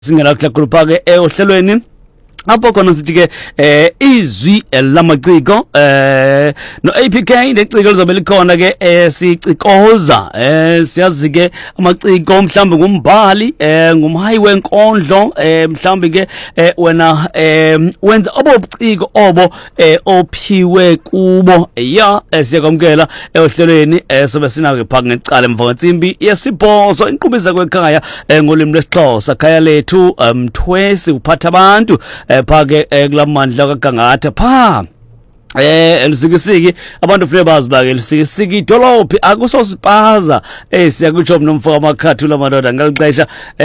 Singela kuhlakhulupha ke ohlelweni apho khona sithi ke izwi lamaciko no APK leciko lizobe likhona ke sicikoza siyazi ke amaciko mhlambe ngumbhali ngumhayi wenkondlo mhlambe ke wena wenza obuciko obo ophiwe kubo ya siyakwamkela ohlelweni sobe sina ke phaka ngecala emva kwensimbi yesibhozo inqubiza kwekhaya ngolimi lwesiXhosa khaya lethu mthwesi uphatha abantu phake kulamandla kaGangatha pha elisikisiki abantu fune bazibake lisikisiki idolophi akusosipaza siyakutsho nomfoko amakhathula madoda ngalixesha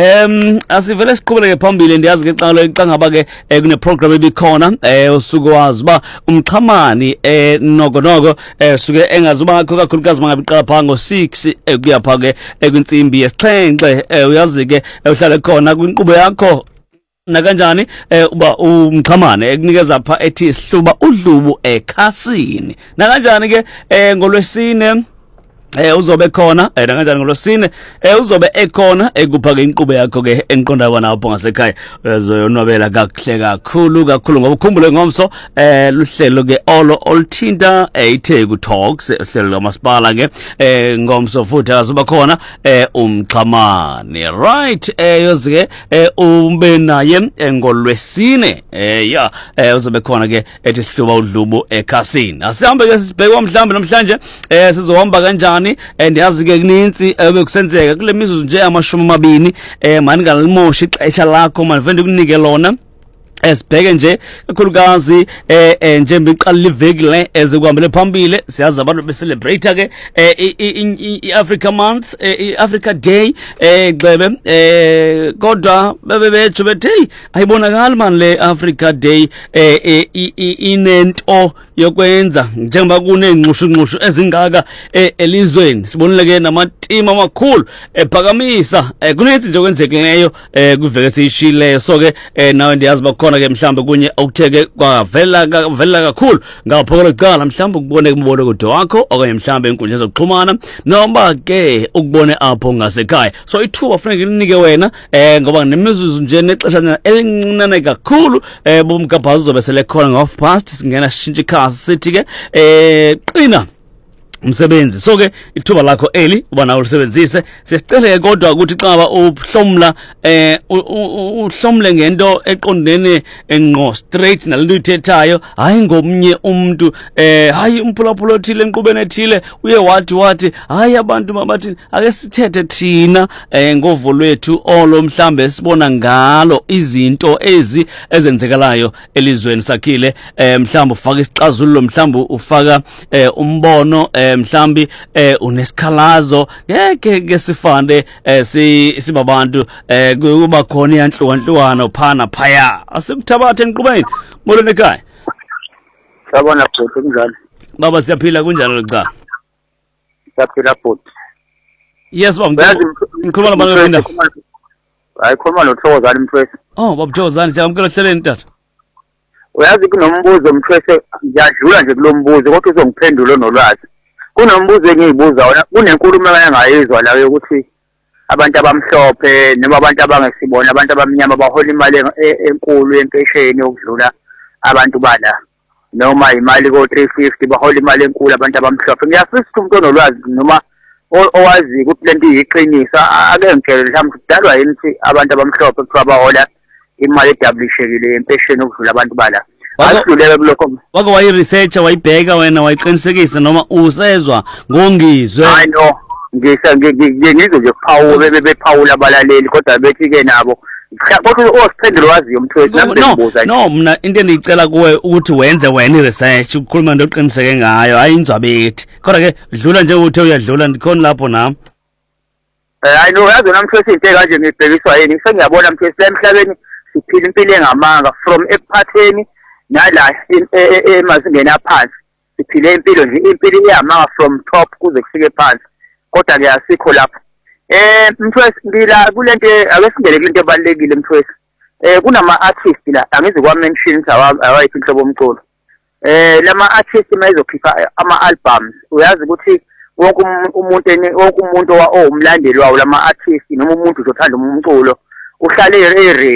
asivele siqhubeleke phambili ndiyazi ke xa icangaba ke kune program ebikhona usuku wazi ba umxhamani noko suke engazuba kakhulukazi mangabiqala pha ngo6 kuya pha ke kwinsimbi yesi7 uyazi ke uhlale khona kwinqubo yakho na kanjani uba umxhamane ekunikeza pha ethi sihluba udlubu ekhasini na kanjani ke ngolwesine uzobe khona kanjani ngolosine uzobe ekhona ekupha ke inqubo yakho ke enqonda bana apho ngasekhaya uzoyonwabela kakuhle kakhulu ngoba ukhumbule ngomso luhlelo ke olthinta iTheku Talks uhlelo lamasipala ke ngomso futhi azoba khona umxhamane right yozi ke ube naye ngolwesine ya uzobe khona ke ethi sihluba udlubu ekhasini asihambe ke sibheke mhlambe namhlanje sizohamba kanjani ndiyazi ke kuninzi bekusenzeka kule mizuzu nje amashumi 20 mani ngalimoshi ixesha lakho manifende kunike lona esibheke nje kakhulukazi njengoba iqala liveki le ezikuhambele phambili siyazi abantu becelebrate ke iAfrica Month iAfrica Day gcebe kodwa bebetsho bethi ayibonakala man le Africa Day inento yokwenza njengoba kunengxushungxushu ezingaka elizweni sibonile ke namateam amakhulu ephakamisa kunethi nje okwenzekileyo kuveke siyishileyo so ke nawe ndiyazi bakhona ke mhlambe kunye okutheke kwavela kakhulu ngaphokolo cala mhlambe ukubone kumbono kodwa wakho okanye mhlambe inkundla zokuxhumana noma ke ukubone apho ngasekhaya so ithuba kufanele linike wena ngoba nemizuzu nje nexesha elincinane kakhulu bomgabhazo zobe sele khona ngo-half-past singena shintshe ikhasi sithi ke qina umsebenzi so ke ithuba lakho eli uba nawo ulisebenzise sesicele kodwa ukuthi xaba uhlomla uhlomle ngento eqondene engqo straight nalento ithethayo hayi ngomnye umuntu hayi umphulaphula othile enqubeni ethile uye wathi hayi abantu mabathi ake sithethe thina ngovo lwethu olo mhlambe sibona ngalo izinto ezi ezenzekalayo elizweni sakhile mhlambe ufaka isicazulo mhlambe ufaka umbono mhlambi unesikhalazo ngeke sifande sibabantu kuba khona iyanhlukanhlukano phana phaya asikuthabathe enqubeni molweni ekhaya sabona futhi kunjani baba siyaphila kunjani locha siyaphila futhi yes baba ngikhuluma nabantu benda hayi khuluma noThokozani Mthwesi baba Thokozani siyamkela hleleni tata uyazi kunombuzo Mthwesi ngiyadlula nje kulombuzo kodwa uzongiphendula nolwazi kunombuzo engiyibuza wona kunenkulumo engayizwa la yokuthi abantu abamhlophe noma abantu abangesibona abantu abamnyama bahola imali enkulu yenkesheni yokudlula abantu bala noma imali ko350 bahola imali enkulu abantu abamhlophe ngiyafisa umuntu onolwazi noma owazi ukuthi lento iyiqinisa ake ngitshele mhlawumbe kudalwa yini ukuthi abantu abamhlophe kuthiwa bahola imali edablishekile yempesheni yokudlula abantu bala asidluleke kulokho wake wayi-researcha wayibheka wena wayiqinisekisa noma usezwa ngongizwe hayi no ngizwe nje kuphawula bephawula abalaleli kodwa bethi-ke nabo kodwa osiphendule waziyo Mthwesi no mna into endiyicela kuwe ukuthi wenze wena i-research ukukhuluma into oqiniseke ngayo hayi inzwabethi kodwa ke dlula nje uthe uyadlula ndikhona lapho nami hayi no yazi wena Mthwesi into kanje ngibhekiswa yini sengiyabona Mthwesi la emhlabeni siphila impilo engamanga from ekuphatheni nala emazingeni aphansi siphile impilo nje impilo iyamanga from top kuze kufike phansi kodwa ke asikho lapho Mthwesi ngila kulento ake singele kulento ebalekile Mthwesi kunama artists la angize kwa mention awayiphi inhlobo omculo lama artists mayizokhipha ama albums uyazi ukuthi wonke umuntu owumlandeli wawo lama artists noma umuntu uzothanda umculo uhlale